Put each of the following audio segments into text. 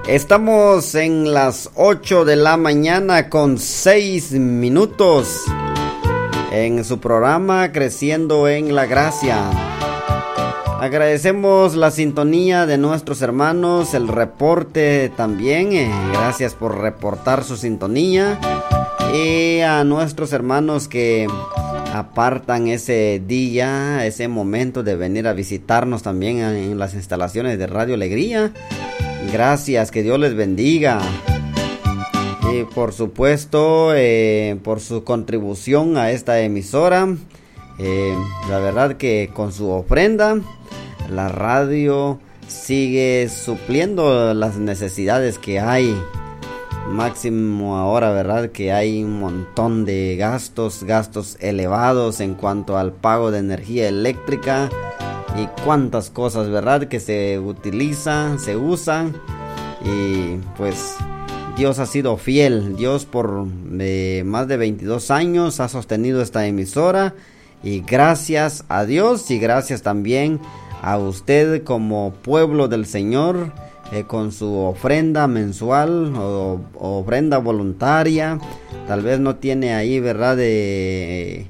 Estamos en las 8 de la mañana con 6 minutos en su programa Creciendo en la Gracia. Agradecemos la sintonía de nuestros hermanos, el reporte también. Gracias por reportar su sintonía. Y a nuestros hermanos que apartan ese día, ese momento de venir a visitarnos también en las instalaciones de Radio Alegría. Gracias, que Dios les bendiga. Y por supuesto, por su contribución a esta emisora. La verdad que con su ofrenda, la radio sigue supliendo las necesidades que hay. Máximo ahora, ¿verdad? Que hay un montón de gastos elevados en cuanto al pago de energía eléctrica. Y cuántas cosas, ¿verdad? Que se utilizan, se usan. Y pues Dios ha sido fiel. Dios por más de 22 años ha sostenido esta emisora. Y gracias a Dios y gracias también a usted como pueblo del Señor. Con su ofrenda mensual o ofrenda voluntaria. Tal vez no tiene ahí, ¿verdad? De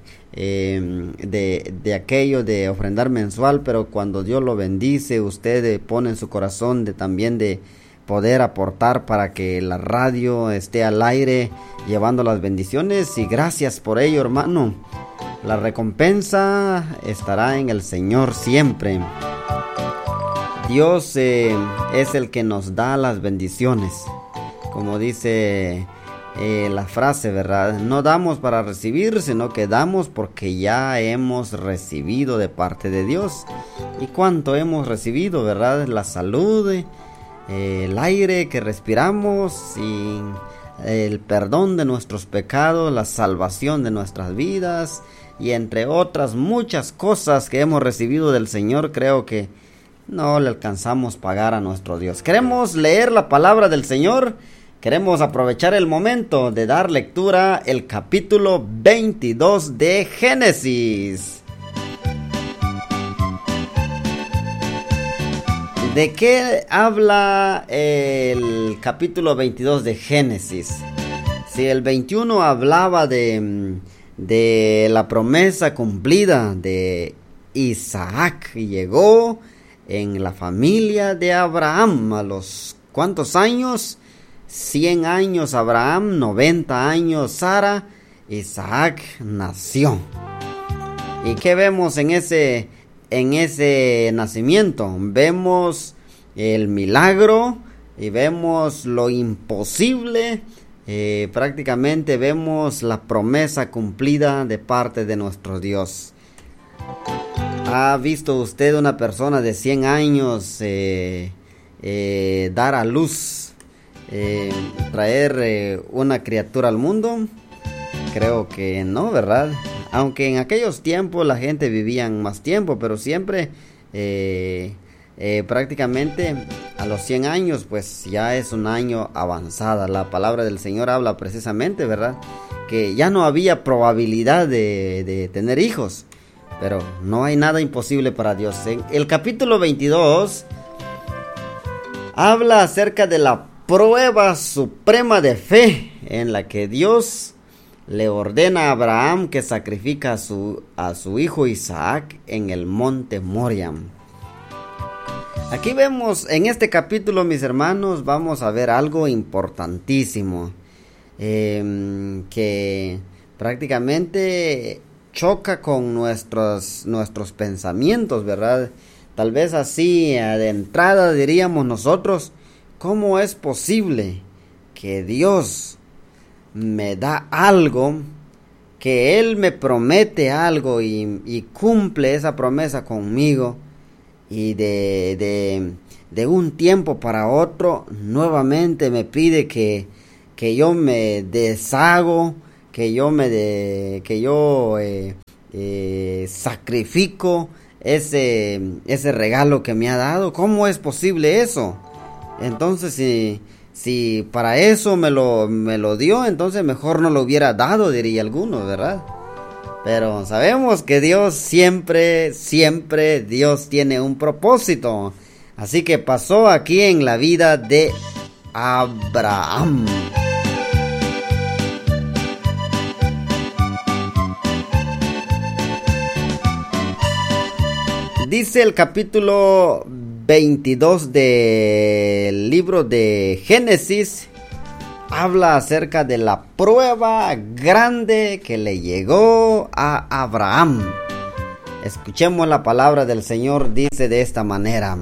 aquello de ofrendar mensual, pero cuando Dios lo bendice, usted pone en su corazón también de poder aportar para que la radio esté al aire llevando las bendiciones, y gracias por ello, hermano. La recompensa estará en el Señor siempre. Dios es el que nos da las bendiciones, como dice la frase, ¿verdad? No damos para recibir, sino que damos porque ya hemos recibido de parte de Dios. ¿Y cuánto hemos recibido, verdad? La salud, el aire que respiramos y el perdón de nuestros pecados, la salvación de nuestras vidas y entre otras muchas cosas que hemos recibido del Señor. Creo que no le alcanzamos pagar a nuestro Dios. Queremos leer la palabra del Señor. Queremos aprovechar el momento de dar lectura el capítulo 22 de Génesis. ¿De qué habla el capítulo 22 de Génesis? Si el 21 hablaba de la promesa cumplida de Isaac, y llegó en la familia de Abraham a los ¿cuántos años? 100 años Abraham, 90 años Sara. Isaac nació. ¿Y qué vemos en ese nacimiento? Vemos el milagro y vemos lo imposible. Prácticamente vemos la promesa cumplida de parte de nuestro Dios. ¿Ha visto usted una persona de 100 años dar a luz, traer una criatura al mundo? Creo que no, ¿verdad? Aunque en aquellos tiempos la gente vivía más tiempo, pero siempre prácticamente a los 100 años pues ya es un año avanzada. La palabra del Señor habla precisamente, ¿verdad? Que ya no había probabilidad de tener hijos. Pero no hay nada imposible para Dios. En el capítulo 22 habla acerca de la prueba suprema de fe en la que Dios le ordena a Abraham que sacrifica a su hijo Isaac en el monte Moriah. Aquí vemos en este capítulo, mis hermanos, vamos a ver algo importantísimo que prácticamente choca con nuestros pensamientos, ¿verdad? Tal vez así de entrada diríamos nosotros: ¿cómo es posible que Dios me da algo, que Él me promete algo y cumple esa promesa conmigo, y de un tiempo para otro nuevamente me pide que yo me deshago, que yo sacrifico ese regalo que me ha dado? ¿Cómo es posible eso? Entonces, si para eso me lo dio, entonces mejor no lo hubiera dado, diría alguno, ¿verdad? Pero sabemos que Dios siempre Dios tiene un propósito. Así que pasó aquí en la vida de Abraham. Dice el capítulo 22 del libro de Génesis, habla acerca de la prueba grande que le llegó a Abraham. Escuchemos la palabra del Señor, dice de esta manera: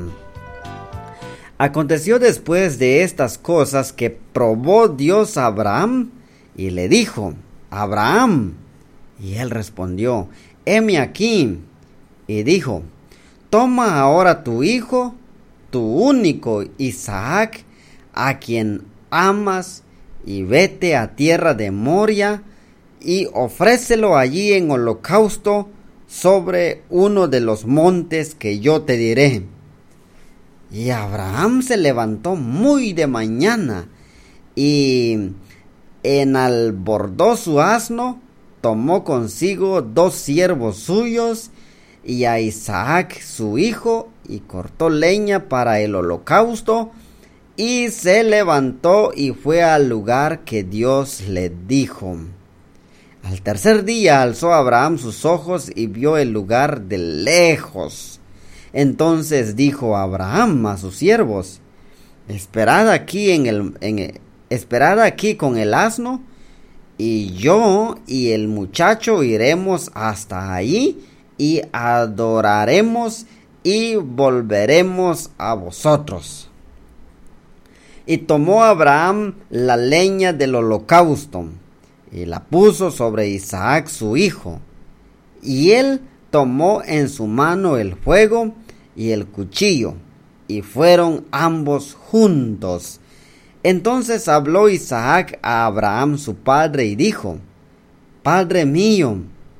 Aconteció después de estas cosas que probó Dios a Abraham y le dijo: Abraham. Y él respondió: heme aquí. Y dijo: toma ahora tu hijo, tu único Isaac, a quien amas, y vete a tierra de Moria, y ofrécelo allí en holocausto sobre uno de los montes que yo te diré. Y Abraham se levantó muy de mañana, y enalbordó su asno, tomó consigo 2 siervos suyos, y a Isaac su hijo, y cortó leña para el holocausto, y se levantó y fue al lugar que Dios le dijo. Al tercer día alzó Abraham sus ojos y vio el lugar de lejos. Entonces dijo Abraham a sus siervos: esperad aquí esperad aquí con el asno, y yo y el muchacho iremos hasta allí, y adoraremos y volveremos a vosotros. Y tomó Abraham la leña del holocausto, y la puso sobre Isaac su hijo. Y él tomó en su mano el fuego y el cuchillo, y fueron ambos juntos. Entonces habló Isaac a Abraham su padre, y dijo: Padre mío.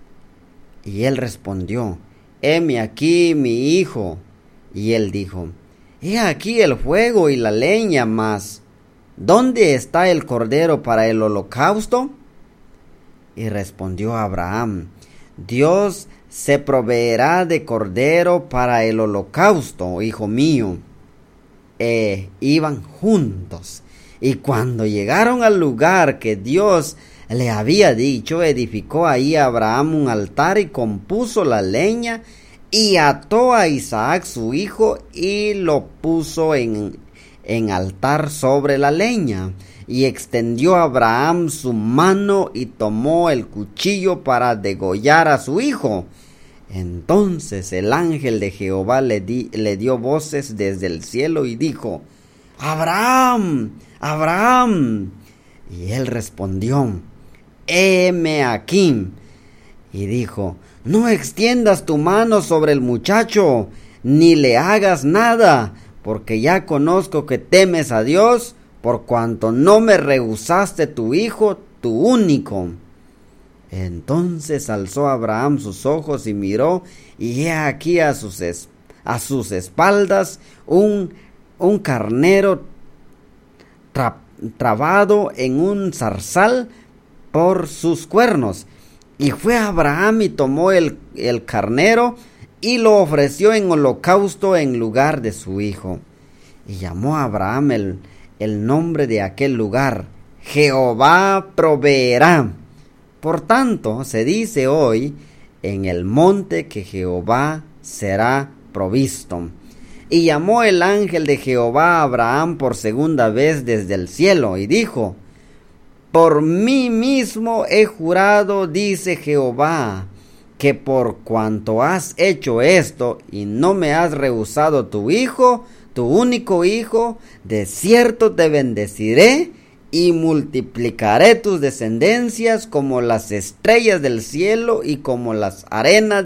Y él respondió: heme aquí, mi hijo. Y él dijo: he aquí el fuego y la leña, mas ¿dónde está el cordero para el holocausto? Y respondió Abraham: Dios se proveerá de cordero para el holocausto, hijo mío. Iban juntos, y cuando llegaron al lugar que Dios le había dicho, edificó ahí Abraham un altar y compuso la leña, y ató a Isaac su hijo y lo puso en altar sobre la leña. Y extendió Abraham su mano y tomó el cuchillo para degollar a su hijo. Entonces el ángel de Jehová le dio voces desde el cielo y dijo: Abraham, Abraham. Y él respondió: heme aquí. Y dijo: no extiendas tu mano sobre el muchacho, ni le hagas nada, porque ya conozco que temes a Dios, por cuanto no me rehusaste tu hijo, tu único. Entonces alzó Abraham sus ojos y miró, y he aquí a sus espaldas un carnero trabado en un zarzal por sus cuernos. Y fue Abraham y tomó el carnero y lo ofreció en holocausto en lugar de su hijo. Y llamó a Abraham el nombre de aquel lugar: Jehová proveerá. Por tanto, se dice hoy: en el monte que Jehová será provisto. Y llamó el ángel de Jehová a Abraham por segunda vez desde el cielo, y dijo: por mí mismo he jurado, dice Jehová, que por cuanto has hecho esto y no me has rehusado tu hijo, tu único hijo, de cierto te bendeciré y multiplicaré tus descendencias como las estrellas del cielo y como las arenas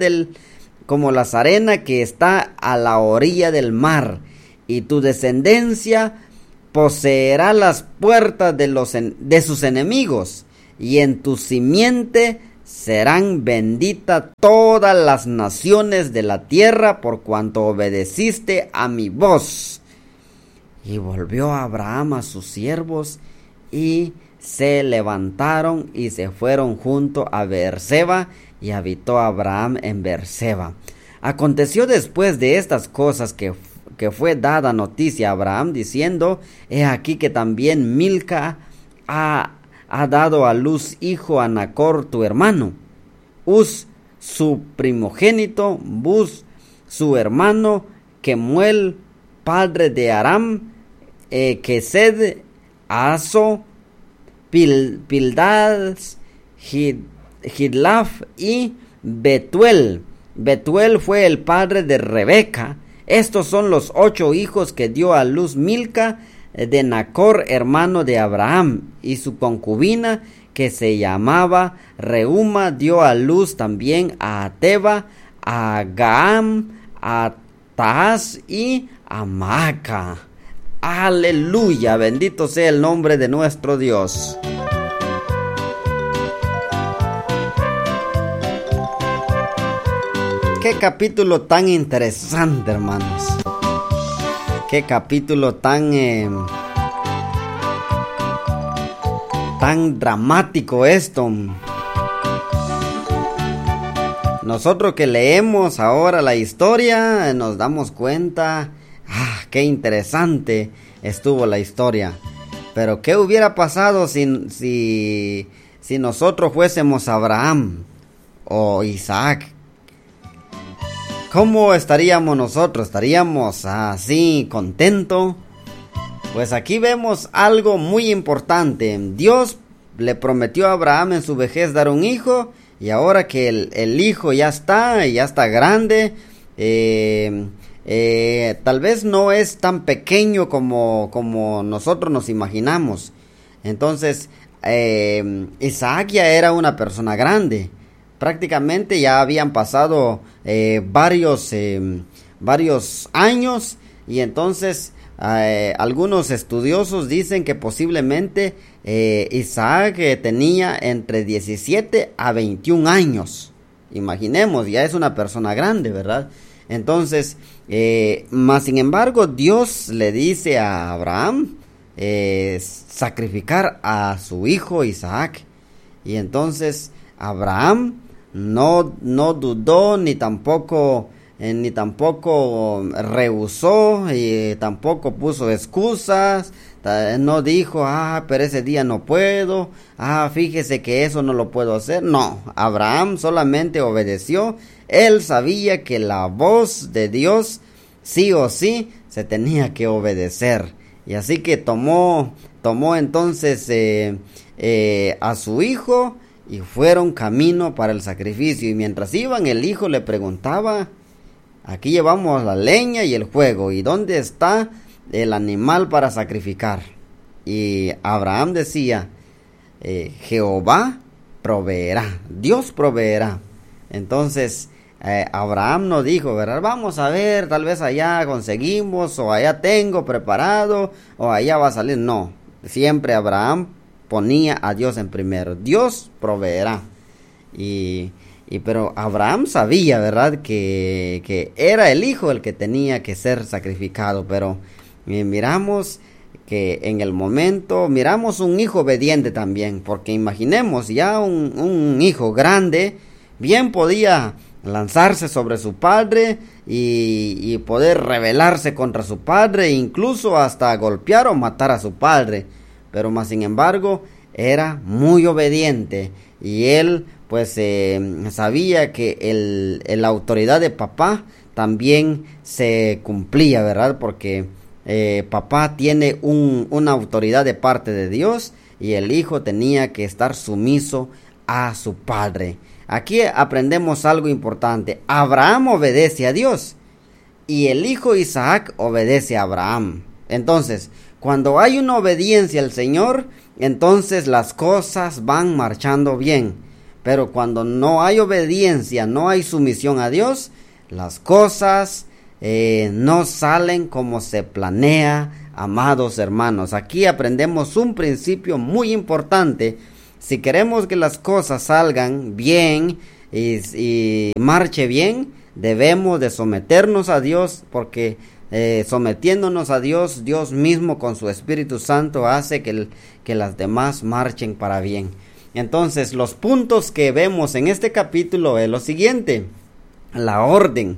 que está a la orilla del mar, y tu descendencia poseerá las puertas de sus enemigos, y en tu simiente serán benditas todas las naciones de la tierra, por cuanto obedeciste a mi voz. Y volvió Abraham a sus siervos, y se levantaron y se fueron junto a Beerseba, y habitó Abraham en Beerseba. Aconteció después de estas cosas que que fue dada noticia a Abraham diciendo: he aquí que también Milca ha dado a luz hijo a Nacor tu hermano, Uz su primogénito, Buz su hermano, Kemuel padre de Aram, Kesed, Aso, Pildas, Hidlaf y Betuel. Betuel fue el padre de Rebeca. Estos son los 8 hijos que dio a luz Milca de Nacor, hermano de Abraham, y su concubina, que se llamaba Reuma, dio a luz también a Teba, a Gaam, a Tahas y a Maaca. Aleluya, bendito sea el nombre de nuestro Dios. Qué capítulo tan interesante, hermanos. Qué capítulo tan dramático esto. Nosotros que leemos ahora la historia nos damos cuenta, qué interesante estuvo la historia. Pero ¿qué hubiera pasado si nosotros fuésemos Abraham o Isaac? ¿Cómo estaríamos nosotros? ¿Estaríamos así contentos? Pues aquí vemos algo muy importante. Dios le prometió a Abraham en su vejez dar un hijo, y ahora que el hijo ya está grande, tal vez no es tan pequeño como nosotros nos imaginamos. Entonces, Isaac ya era una persona grande. Prácticamente ya habían pasado varios años, y entonces algunos estudiosos dicen que posiblemente Isaac tenía entre 17 a 21 años. Imaginemos, ya es una persona grande, ¿verdad? Entonces, más sin embargo, Dios le dice a Abraham sacrificar a su hijo Isaac. Y entonces Abraham no dudó, ni tampoco rehusó, y tampoco puso excusas. No dijo, pero ese día no puedo, fíjese que eso no lo puedo hacer. No, Abraham solamente obedeció. Él sabía que la voz de Dios sí o sí se tenía que obedecer, y así que tomó entonces a su hijo y fueron camino para el sacrificio. Y mientras iban, el hijo le preguntaba: aquí llevamos la leña y el fuego, ¿y dónde está el animal para sacrificar? Y Abraham decía: Jehová proveerá, Dios proveerá. Entonces Abraham no dijo, ¿verdad? Vamos a ver, tal vez allá conseguimos, o allá tengo preparado, o allá va a salir. No, siempre Abraham ponía a Dios en primero. Dios proveerá. Pero Abraham sabía, ¿verdad?, que era el hijo el que tenía que ser sacrificado. Pero miramos que en el momento, miramos un hijo obediente también, porque imaginemos ya un hijo grande, bien podía lanzarse sobre su padre y poder rebelarse contra su padre, e incluso hasta golpear o matar a su padre. Pero más sin embargo era muy obediente, y él pues sabía que la autoridad de papá también se cumplía, ¿verdad? Porque papá tiene una autoridad de parte de Dios, y el hijo tenía que estar sumiso a su padre. Aquí aprendemos algo importante. Abraham obedece a Dios, y el hijo Isaac obedece a Abraham. Entonces, cuando hay una obediencia al Señor, entonces las cosas van marchando bien. Pero cuando no hay obediencia, no hay sumisión a Dios, las cosas no salen como se planea, amados hermanos. Aquí aprendemos un principio muy importante. Si queremos que las cosas salgan bien y marche bien, debemos de someternos a Dios, porque sometiéndonos a Dios, Dios mismo con su Espíritu Santo hace que las demás marchen para bien. Entonces, los puntos que vemos en este capítulo es lo siguiente: la orden.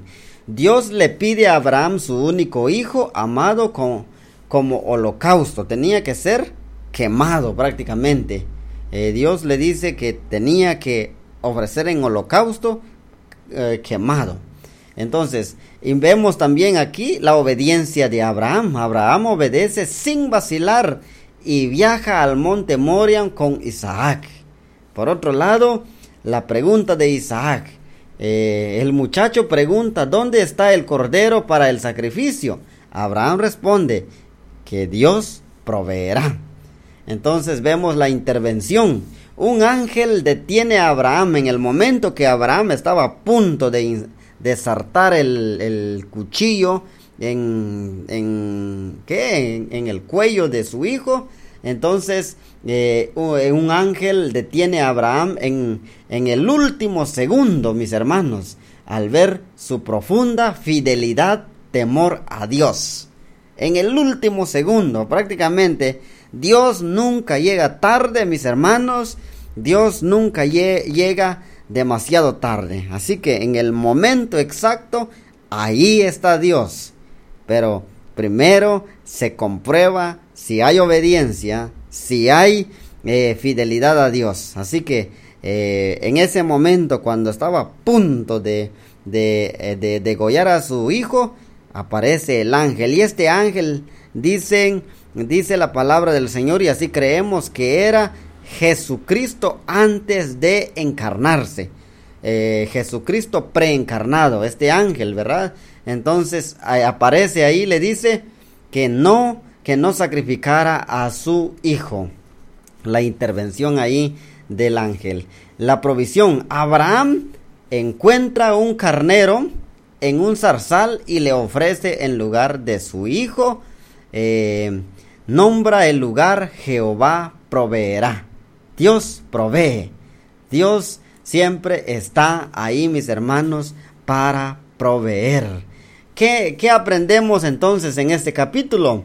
Dios le pide a Abraham su único hijo, amado como holocausto. Tenía que ser quemado prácticamente. Dios le dice que tenía que ofrecer en holocausto quemado. Entonces, y vemos también aquí la obediencia de Abraham. Abraham obedece sin vacilar y viaja al monte Moriah con Isaac. Por otro lado, la pregunta de Isaac. El muchacho pregunta: ¿dónde está el cordero para el sacrificio? Abraham responde que Dios proveerá. Entonces vemos la intervención. Un ángel detiene a Abraham en el momento que Abraham estaba a punto de desartar el cuchillo en el cuello de su hijo. Entonces un ángel detiene a Abraham en el último segundo, mis hermanos, al ver su profunda fidelidad, temor a Dios. En el último segundo, prácticamente. Dios nunca llega tarde, mis hermanos. Dios nunca llega demasiado tarde. Así que en el momento exacto, ahí está Dios. Pero primero se comprueba si hay obediencia, si hay fidelidad a Dios. Así que en ese momento, cuando estaba a punto de degollar a su hijo, aparece el ángel. Y este ángel dice la palabra del Señor, y así creemos que era Jesucristo antes de encarnarse. Jesucristo preencarnado, este ángel, ¿verdad? Entonces aparece ahí, le dice que no sacrificara a su hijo. La intervención ahí del ángel. La provisión. Abraham encuentra un carnero en un zarzal y le ofrece en lugar de su hijo. Nombra el lugar Jehová proveerá. Dios provee. Dios siempre está ahí, mis hermanos, para proveer. ¿Qué aprendemos entonces en este capítulo?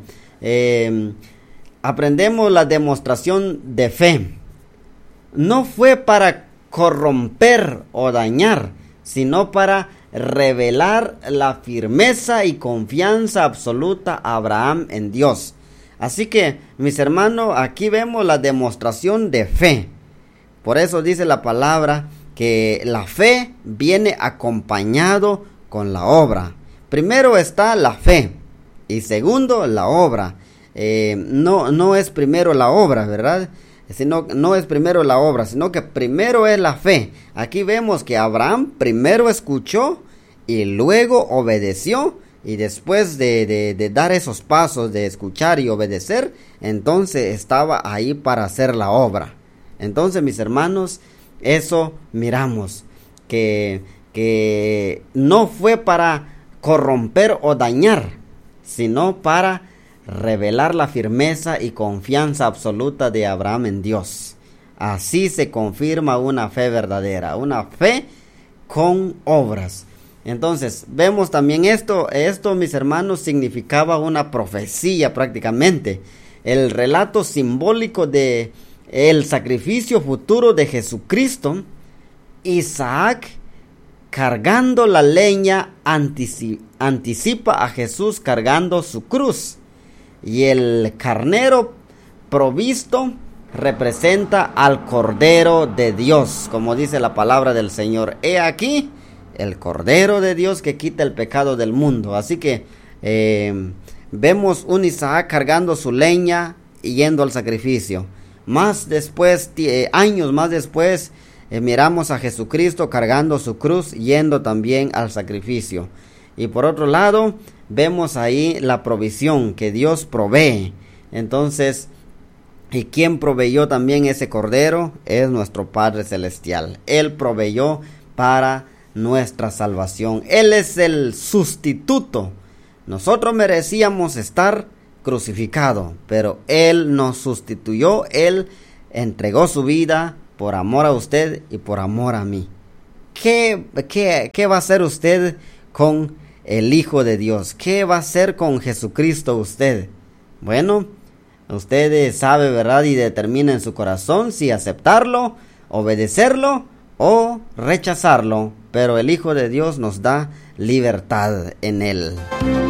Aprendemos la demostración de fe. No fue para corromper o dañar, sino para revelar la firmeza y confianza absoluta a Abraham en Dios. Así que, mis hermanos, aquí vemos la demostración de fe. Por eso dice la palabra que la fe viene acompañado con la obra. Primero está la fe y segundo la obra. No es primero la obra, ¿verdad? No es primero la obra, sino que primero es la fe. Aquí vemos que Abraham primero escuchó y luego obedeció. Y después de dar esos pasos de escuchar y obedecer, entonces estaba ahí para hacer la obra. Entonces, mis hermanos, eso miramos, que no fue para corromper o dañar, sino para revelar la firmeza y confianza absoluta de Abraham en Dios. Así se confirma una fe verdadera, una fe con obras. Entonces, vemos también esto, mis hermanos, significaba una profecía prácticamente. El relato simbólico de el sacrificio futuro de Jesucristo. Isaac, cargando la leña, anticipa a Jesús cargando su cruz. Y el carnero provisto representa al Cordero de Dios, como dice la palabra del Señor. He aquí el Cordero de Dios que quita el pecado del mundo. Así que vemos un Isaac cargando su leña y yendo al sacrificio. Más después, años más después, miramos a Jesucristo cargando su cruz, yendo también al sacrificio. Y por otro lado, vemos ahí la provisión que Dios provee. Entonces, ¿y quién proveyó también ese Cordero? Es nuestro Padre Celestial. Él proveyó para nuestra salvación. Él es el sustituto. Nosotros merecíamos estar crucificado, pero Él nos sustituyó. Él entregó su vida por amor a usted y por amor a mí. ¿Qué va a hacer usted con el Hijo de Dios? ¿Qué va a hacer con Jesucristo usted? Bueno, usted sabe, ¿verdad? Y determina en su corazón si aceptarlo, obedecerlo o rechazarlo. Pero el Hijo de Dios nos da libertad en Él.